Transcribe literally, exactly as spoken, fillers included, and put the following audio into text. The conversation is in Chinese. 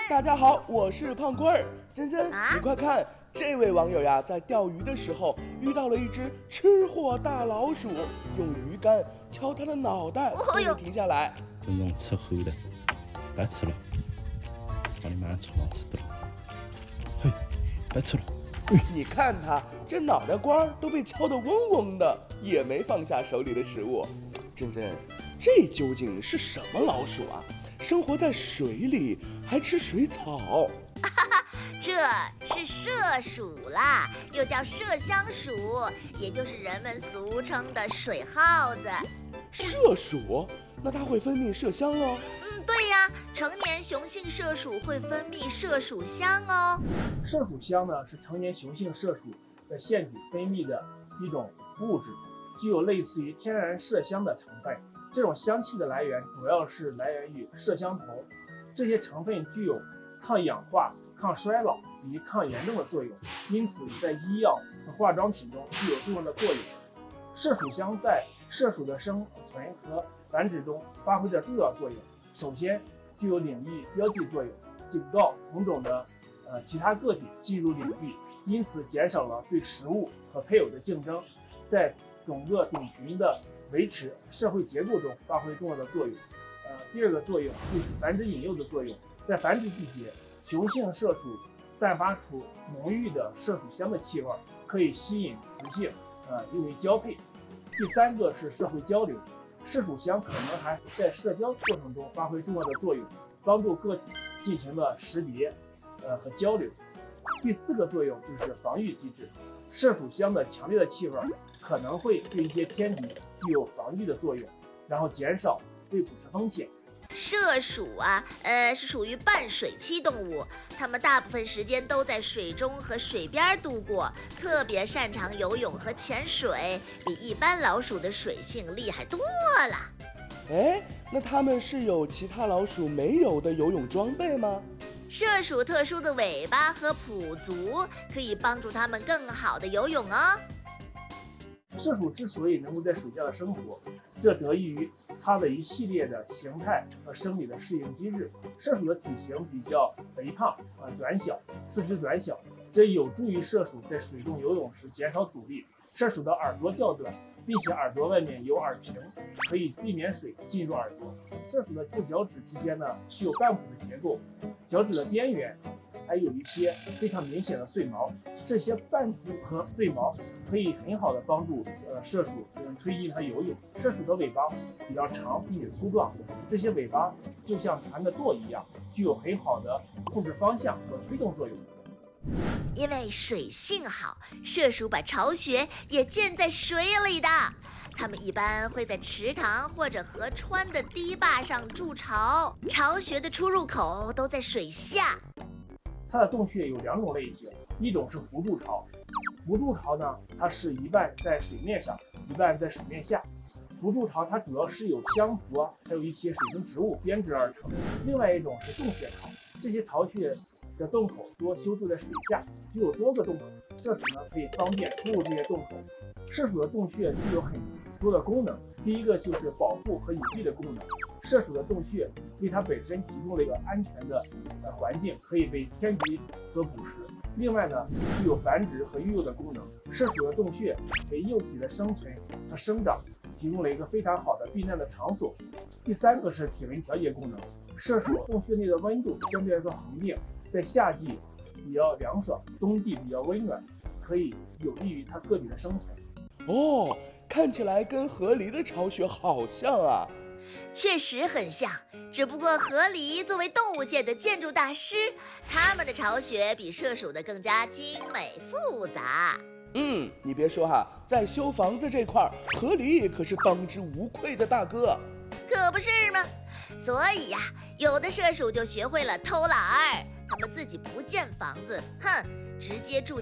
大家好，我是胖棍儿。珍珍， 啊、 你快看，这位网友呀，在钓鱼的时候遇到了一只吃货大老鼠，用鱼竿敲它的脑袋，终于停下来。 真让吃猴的，别吃了，把你妈吃了吃的了。嘿，别吃了。 你看它这脑袋瓜都被敲得嗡嗡的，也没放下手里的食物。珍珍，这究竟是什么老鼠啊？生活在水里，还吃水草。 这是麝鼠啦，又叫麝香鼠，也就是人们俗称的水耗子。 麝鼠？那它会分泌麝香哦？ 嗯，对呀，成年雄性麝鼠会分泌麝鼠香哦。 麝鼠香呢，是成年雄性麝鼠的腺体分泌的一种物质，具有类似于天然麝香的成分。这种香气的来源主要是来源于麝香头，这些成分具有抗氧化、抗衰老以及抗炎症的作用，因此在医药和化妆品中具有重要的作用。麝鼠香在麝鼠的生存和繁殖中发挥着重要作用。首先，具有领域标记作用，警告同种的呃其他个体进入领域，因此减少了对食物和配偶的竞争，在整个种群的维持社会结构中发挥重要的作用。呃，第二个作用就是繁殖引诱的作用，在繁殖季节，雄性麝鼠散发出浓郁的麝鼠香的气味，可以吸引雌性，呃，用于交配。第三个是社会交流，麝鼠香可能还在社交过程中发挥重要的作用，帮助个体进行了识别，呃和交流。第四个作用就是防御机制，麝鼠香的强烈的气味可能会对一些天敌具有防御的作用，然后减少被捕食风险。 麝鼠啊，呃，是属于半水栖动物，它们大部分时间都在水中和水边度过，特别擅长游泳和潜水，比一般老鼠的水性厉害多了。 哎，那它们是有其他老鼠没有的游泳装备吗？ 麝鼠特殊的尾巴和蹼足可以帮助它们更好的游泳哦。 麝鼠之所以能够在水下的生活，这得益于它的一系列的形态和生理的适应机制。麝鼠的体型比较肥胖、呃短小，四肢短小，这有助于麝鼠在水中游泳时减少阻力。麝鼠的耳朵较短，并且耳朵外面有耳屏，可以避免水进入耳朵。麝鼠的旧脚趾之间呢具有半弧的结构，脚趾的边缘还有一些非常明显的碎毛，这些半弧和碎毛可以很好的帮助呃麝鼠嗯推进它游泳。麝鼠的尾巴比较长并且粗壮，这些尾巴就像船的舵一样，具有很好的控制方向和推动作用。 因为水性好，麝鼠把巢穴也建在水里的。它们一般会在池塘或者河川的堤坝上筑巢，巢穴的出入口都在水下。 它的洞穴有两种类型，一种是浮筑巢。浮筑巢呢，它是一半在水面上，一半在水面下。浮筑巢它主要是由香蒲啊，还有一些水生植物编织而成。另外一种是洞穴巢，这些巢穴的洞口多修筑在水下，具有多个洞口，麝鼠呢可以方便出入这些洞口。麝鼠的洞穴具有很多的功能，第一个就是保护和隐蔽的功能。麝鼠的洞穴为它本身提供了一个安全的呃环境，可以被天敌所捕食。另外呢，具有繁殖和育幼的功能。麝鼠的洞穴为幼体的生存和生长提供了一个非常好的避难的场所。第三个是体温调节功能。麝鼠洞穴内的温度相对来说恒定，在夏季比较凉爽，冬季比较温暖，可以有利于它个体的生存。 哦，看起来跟河狸的巢穴好像啊。 确实很像，只不过河狸作为动物界的建筑大师，它们的巢穴比麝鼠的更加精美复杂。 嗯，你别说哈，在修房子这块儿，河狸可是当之无愧的大哥。 可不是吗？所以呀，有的麝鼠就学会了偷懒儿，他们自己不建房子，哼，直接住